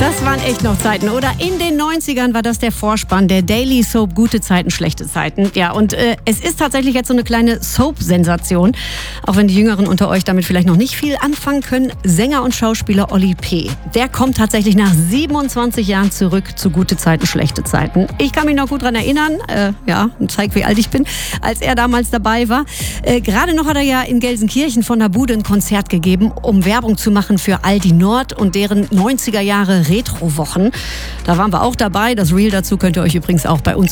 Das waren echt noch Zeiten, oder? In den 90ern war das der Vorspann der Daily Soap Gute Zeiten, schlechte Zeiten. Ja, und es ist tatsächlich jetzt so eine kleine Soap-Sensation. Auch wenn die Jüngeren unter euch damit vielleicht noch nicht viel anfangen können. Sänger und Schauspieler Oli P. Der kommt tatsächlich nach 27 Jahren zurück zu Gute Zeiten, schlechte Zeiten. Ich kann mich noch gut daran erinnern, und zeig, wie alt ich bin, als er damals dabei war. Gerade noch hat er ja in Gelsenkirchen von der Bude ein Konzert gegeben, um Werbung zu machen für Aldi Nord und deren 90er Jahre Retro-Wochen. Da waren wir auch dabei. Das Reel dazu könnt ihr euch übrigens auch bei uns